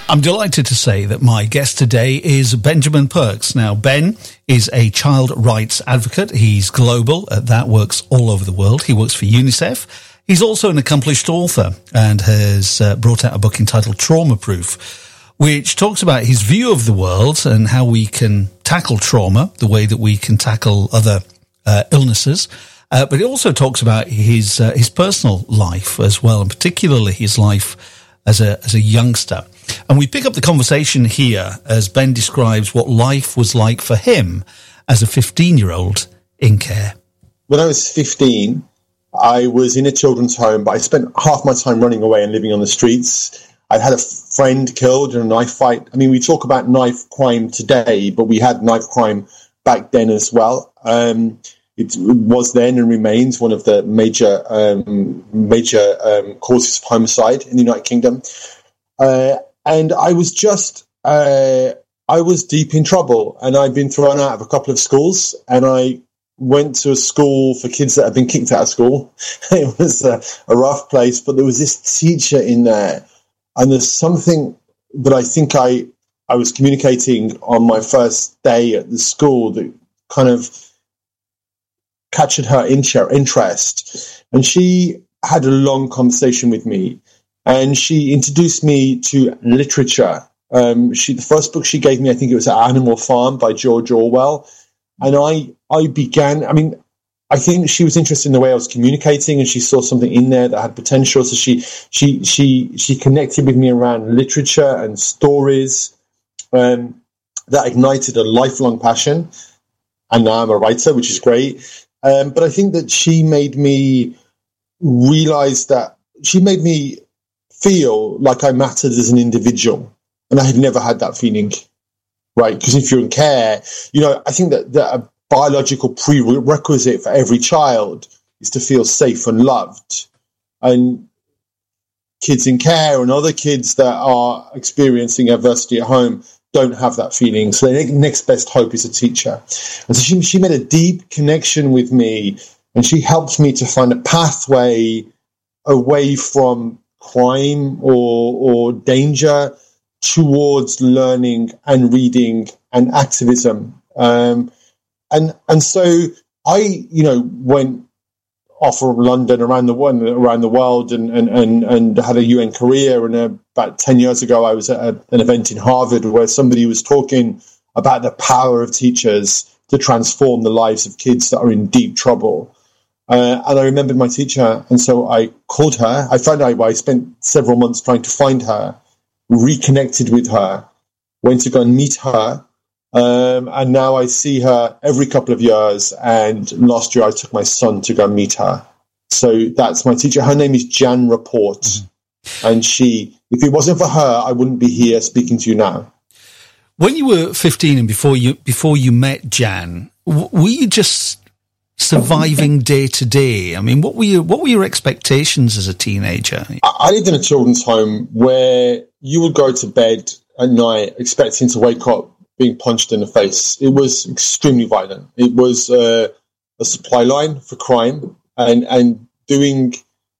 I'm delighted to say that my guest today is Benjamin Perks. Now, Ben is a child rights advocate. He's global. That works all over the world. He works for UNICEF. He's also an accomplished author and has brought out a book entitled Trauma Proof, which talks about his view of the world and how we can tackle trauma, the way that we can tackle other illnesses. But he also talks about his personal life as well, and particularly his life as a youngster. And we pick up the conversation here as Ben describes what life was like for him as a 15-year-old in care. When I was 15, I was in a children's home, but I spent half my time running away and living on the streets. I'd had a friend killed in a knife fight. I mean, we talk about knife crime today, but we had knife crime back then as well. It was then and remains one of the major causes of homicide in the United Kingdom. And I was just, I was deep in trouble, and I'd been thrown out of a couple of schools, and I went to a school for kids that had been kicked out of school. It was a rough place, but there was this teacher in there, and there's something that I think I was communicating on my first day at the school that kind of captured her interest, and she had a long conversation with me. And she introduced me to literature. The first book she gave me, I think it was Animal Farm by George Orwell. And I began, I mean, I think she was interested in the way I was communicating, and she saw something in there that had potential. So she connected with me around literature and stories, that ignited a lifelong passion. And now I'm a writer, which is great. But I think that she made me realize that she made me feel like I mattered as an individual, and I had never had that feeling, right? Because if you're in care, I think that a biological prerequisite for every child is to feel safe and loved, and kids in care and other kids that are experiencing adversity at home don't have that feeling. So the next best hope is a teacher. And so she made a deep connection with me, and she helped me to find a pathway away from crime or danger towards learning and reading and activism. And so I, went off from London around the world and had a UN career. And about 10 years ago, I was at an event in Harvard where somebody was talking about the power of teachers to transform the lives of kids that are in deep trouble. And I remembered my teacher, and so I called her. I found out why I spent several months trying to find her, reconnected with her, went to go and meet her, and now I see her every couple of years, and last year I took my son to go and meet her. So that's my teacher. Her name is Jan Rapport, and if it wasn't for her, I wouldn't be here speaking to you now. When you were 15 and before you met Jan, were you just surviving day to day? I mean, what were your expectations as a teenager? I lived in a children's home where you would go to bed at night expecting to wake up being punched in the face. It was extremely violent. It was a supply line for crime, and going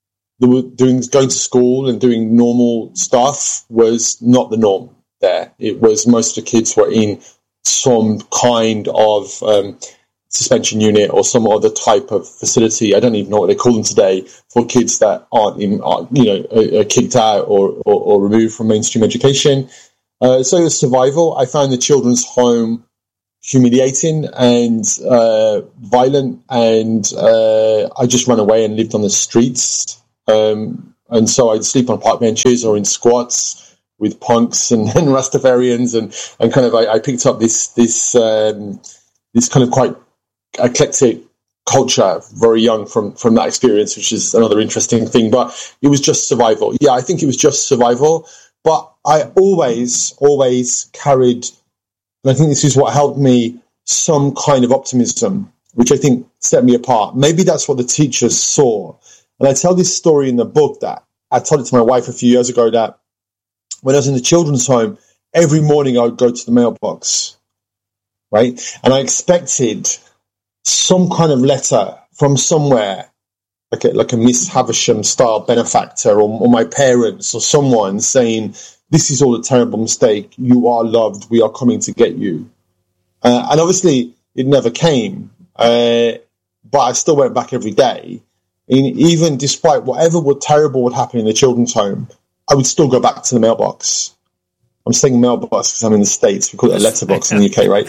to school and doing normal stuff was not the norm there. It was most of the kids were in some kind of suspension unit or some other type of facility. I don't even know what they call them today for kids that aren't kicked out or removed from mainstream education. So it was survival. I found the children's home humiliating and violent, and I just ran away and lived on the streets. And so I'd sleep on park benches or in squats with punks and Rastafarians, and kind of I picked up this kind of quite eclectic culture very young from that experience, which is another interesting thing. But it was just survival. Yeah, I think it was just survival. But I always carried, and I think this is what helped me, some kind of optimism, which I think set me apart. Maybe that's what the teachers saw. And I tell this story in the book that I told it to my wife a few years ago, that when I was in the children's home, every morning I would go to the mailbox, right? And I expected some kind of letter from somewhere, like a Miss Havisham style benefactor or my parents or someone saying, this is all a terrible mistake. You are loved. We are coming to get you. And obviously, it never came. But I still went back every day. And even despite whatever terrible would happen in the children's home, I would still go back to the mailbox. I'm saying mailbox because I'm in the States. We call it a letterbox in the UK, right?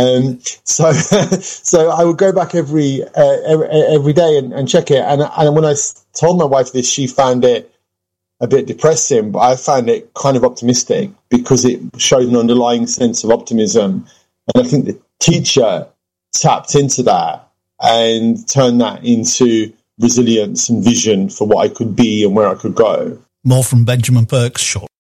So I would go back every day and check it. And when I told my wife this, she found it a bit depressing, but I found it kind of optimistic because it showed an underlying sense of optimism. And I think the teacher tapped into that and turned that into resilience and vision for what I could be and where I could go. More from Benjamin Perks shortly.